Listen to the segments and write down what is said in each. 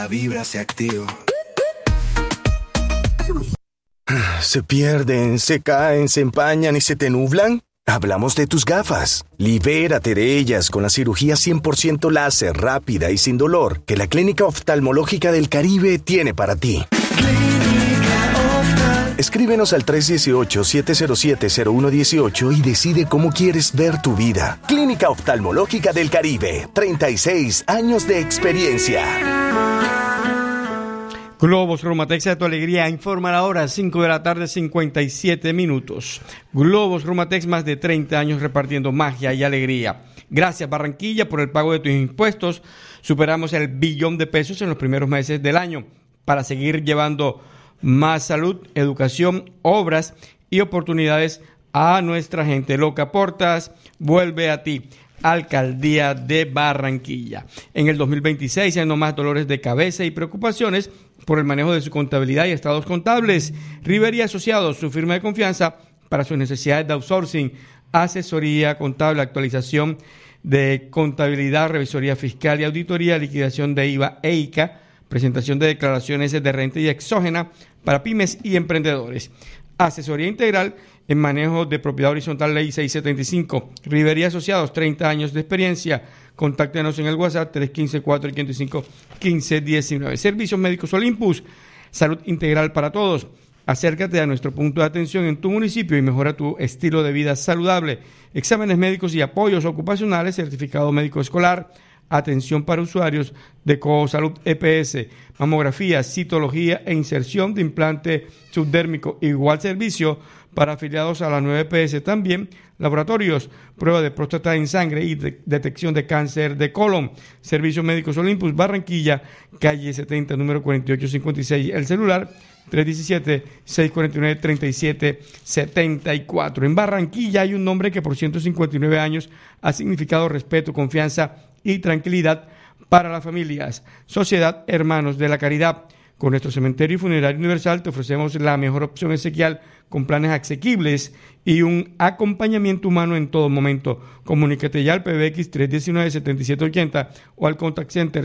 La vibra se activa. ¿Se pierden, se caen, se empañan y se te nublan? Hablamos de tus gafas. Libérate de ellas con la cirugía 100% láser, rápida y sin dolor que la Clínica Oftalmológica del Caribe tiene para ti. Escríbenos al 318-707-0118 y decide cómo quieres ver tu vida. Clínica Oftalmológica del Caribe, 36 años de experiencia. Globos Rumatex de tu alegría informa la hora, 5 de la tarde, 57 minutos. Globos Rumatex, más de 30 años repartiendo magia y alegría. Gracias, Barranquilla, por el pago de tus impuestos. Superamos el billón de pesos en los primeros meses del año para seguir llevando más salud, educación, obras y oportunidades a nuestra gente. Lo que aportas vuelve a ti. Alcaldía de Barranquilla. En el 2026 hay no más dolores de cabeza y preocupaciones por el manejo de su contabilidad y estados contables. River y Asociados, su firma de confianza para sus necesidades de outsourcing, asesoría contable, actualización de contabilidad, revisoría fiscal y auditoría, liquidación de IVA e ICA, presentación de declaraciones de renta y exógena para pymes y emprendedores. Asesoría integral en manejo de propiedad horizontal, ley 675. River y Asociados, 30 años de experiencia. Contáctenos en el WhatsApp 315-455-1519. Servicios Médicos Olympus, salud integral para todos. Acércate a nuestro punto de atención en tu municipio y mejora tu estilo de vida saludable. Exámenes médicos y apoyos ocupacionales, certificado médico escolar, atención para usuarios de Cosalud EPS, mamografía, citología e inserción de implante subdérmico. Igual servicio para afiliados a la 9 EPS. También laboratorios, prueba de próstata en sangre y detección de cáncer de colon. Servicios Médicos Olympus, Barranquilla, calle 70, número 4856. El celular 317-649-3774. En Barranquilla hay un nombre que por 159 años ha significado respeto, confianza y tranquilidad para las familias. Sociedad Hermanos de la Caridad. Con nuestro cementerio y funerario universal te ofrecemos la mejor opción exequial con planes asequibles y un acompañamiento humano en todo momento. Comunícate ya al PBX 319-7780 o al Contact Center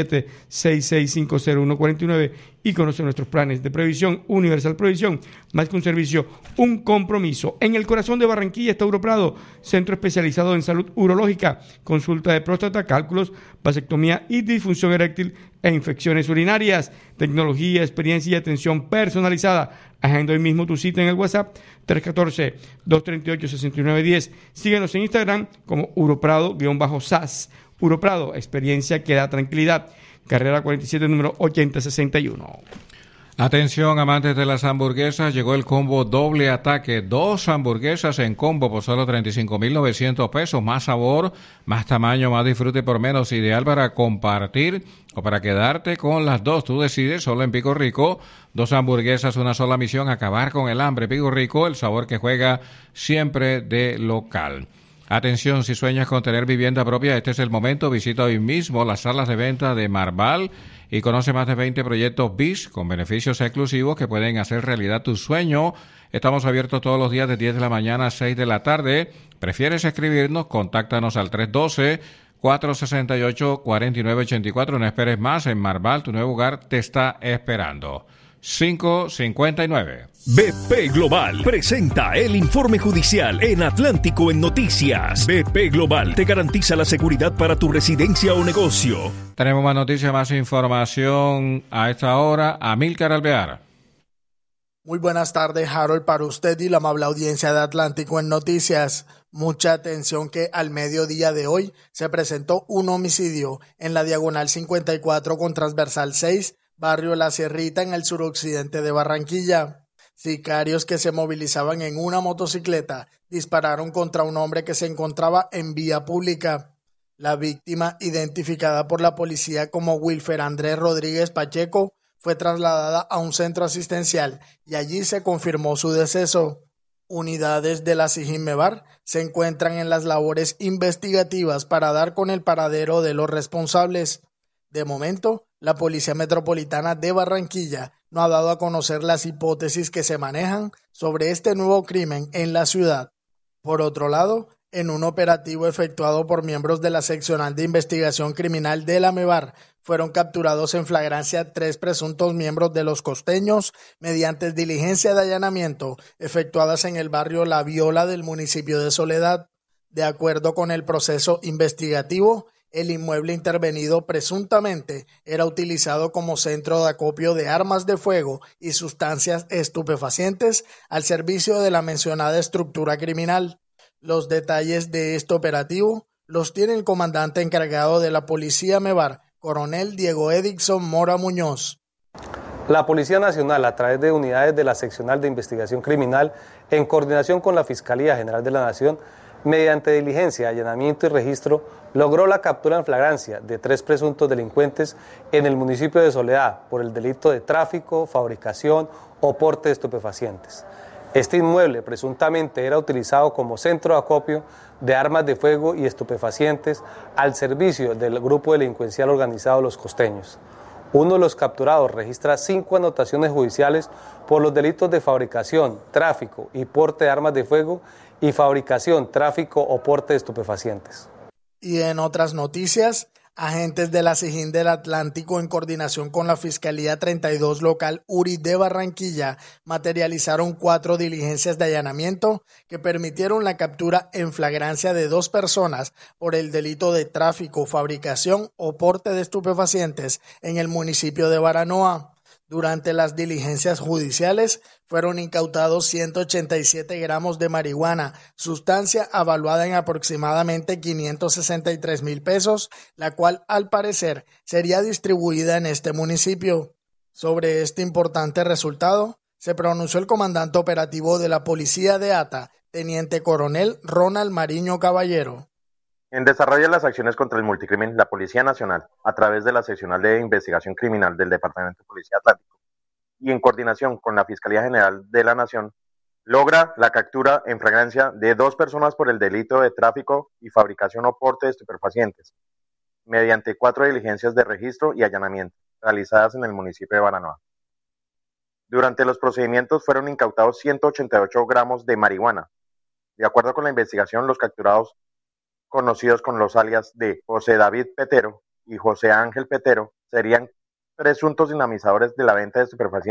317-6650-149 y conoce nuestros planes de previsión. Universal Previsión, más que un servicio, un compromiso. En el corazón de Barranquilla está Uroprado, centro especializado en salud urológica, consulta de próstata, cálculos, vasectomía y disfunción eréctil e infecciones urinarias, tecnología, experiencia y atención personalizada. Agenda hoy mismo tu cita en el WhatsApp 314-238-6910. Síguenos en Instagram como Uroprado-SAS. Uroprado, experiencia que da tranquilidad. Carrera 47, número 8061. Atención, amantes de las hamburguesas, llegó el combo doble ataque. 2 hamburguesas en combo por solo 35,900 pesos. Más sabor, más tamaño, más disfrute por menos. Ideal para compartir o para quedarte con las dos. Tú decides, solo en Pico Rico. 2 hamburguesas, una sola misión, acabar con el hambre. Pico Rico, el sabor que juega siempre de local. Atención, si sueñas con tener vivienda propia, este es el momento. Visita hoy mismo las salas de venta de Marval y conoce más de 20 proyectos BIS con beneficios exclusivos que pueden hacer realidad tu sueño. Estamos abiertos todos los días de 10 de la mañana a 6 de la tarde. ¿Prefieres escribirnos? Contáctanos al 312-468-4984. No esperes más. En Marval, tu nuevo hogar te está esperando. 5:59. BP Global presenta el informe judicial en Atlántico en Noticias. BP Global te garantiza la seguridad para tu residencia o negocio. Tenemos más noticias, más información a esta hora. Amílcar Alvear. Muy buenas tardes, Harold, para usted y la amable audiencia de Atlántico en Noticias. Mucha atención que al mediodía de hoy se presentó un homicidio en la Diagonal 54 con Transversal 6, barrio La Sierrita, en el suroccidente de Barranquilla. Sicarios que se movilizaban en una motocicleta dispararon contra un hombre que se encontraba en vía pública. La víctima, identificada por la policía como Wilfer Andrés Rodríguez Pacheco, fue trasladada a un centro asistencial y allí se confirmó su deceso. Unidades de la SIJINMEBAR se encuentran en las labores investigativas para dar con el paradero de los responsables. De momento, la Policía Metropolitana de Barranquilla no ha dado a conocer las hipótesis que se manejan sobre este nuevo crimen en la ciudad. Por otro lado, En un operativo efectuado por miembros de la Seccional de Investigación Criminal de la MEBAR, fueron capturados en flagrancia 3 presuntos miembros de Los Costeños mediante diligencia de allanamiento efectuadas en el barrio La Viola del municipio de Soledad. De acuerdo con el proceso investigativo, el inmueble intervenido presuntamente era utilizado como centro de acopio de armas de fuego y sustancias estupefacientes al servicio de la mencionada estructura criminal. Los detalles de este operativo los tiene el comandante encargado de la Policía MEBAR, Coronel Diego Edixson Mora Muñoz. La Policía Nacional, a través de unidades de la Seccional de Investigación Criminal, en coordinación con la Fiscalía General de la Nación, mediante diligencia, allanamiento y registro, logró la captura en flagrancia de 3 presuntos delincuentes en el municipio de Soledad por el delito de tráfico, fabricación o porte de estupefacientes. Este inmueble presuntamente era utilizado como centro de acopio de armas de fuego y estupefacientes al servicio del grupo delincuencial organizado Los Costeños. Uno de los capturados registra 5 anotaciones judiciales por los delitos de fabricación, tráfico y porte de armas de fuego y fabricación, tráfico o porte de estupefacientes. Y en otras noticias, agentes de la SIJIN del Atlántico en coordinación con la Fiscalía 32 local URI de Barranquilla materializaron 4 diligencias de allanamiento que permitieron la captura en flagrancia de 2 personas por el delito de tráfico, fabricación o porte de estupefacientes en el municipio de Baranoa. Durante las diligencias judiciales fueron incautados 187 gramos de marihuana, sustancia avaluada en aproximadamente 563,000 pesos, la cual al parecer sería distribuida en este municipio. Sobre este importante resultado, se pronunció el comandante operativo de la Policía de Ata, Teniente Coronel Ronald Mariño Caballero. En desarrollo de las acciones contra el multicrimen, la Policía Nacional, a través de la Seccional de Investigación Criminal del Departamento de Policía Atlántico y en coordinación con la Fiscalía General de la Nación, logra la captura en flagrancia de 2 personas por el delito de tráfico y fabricación o porte de estupefacientes, mediante 4 diligencias de registro y allanamiento, realizadas en el municipio de Baranoa. Durante los procedimientos fueron incautados 188 gramos de marihuana. De acuerdo con la investigación, los capturados, conocidos con los alias de José David Petero y José Ángel Petero, serían presuntos dinamizadores de la venta de estupefacientes